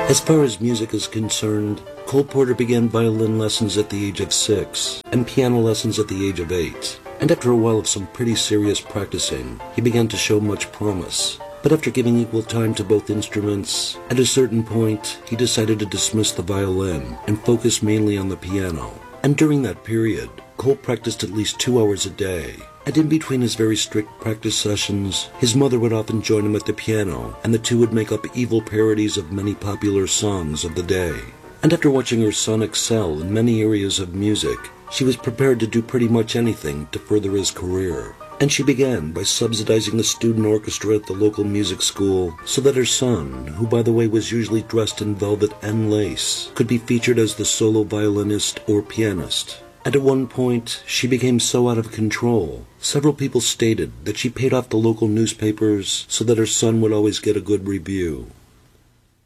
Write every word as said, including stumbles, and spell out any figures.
As far as music is concerned, Cole Porter began violin lessons at the age of six and piano lessons at the age of eight. And after a while of some pretty serious practicing, he began to show much promise. But after giving equal time to both instruments, at a certain point, he decided to dismiss the violin and focus mainly on the piano. And during that period, Cole practiced at least two hours a day. And in between his very strict practice sessions, his mother would often join him at the piano, and the two would make up evil parodies of many popular songs of the day. And after watching her son excel in many areas of music, she was prepared to do pretty much anything to further his career. And she began by subsidizing the student orchestra at the local music school so that her son, who by the way was usually dressed in velvet and lace, could be featured as the solo violinist or pianist. And at one point, she became so out of control, several people stated that she paid off the local newspapers so that her son would always get a good review.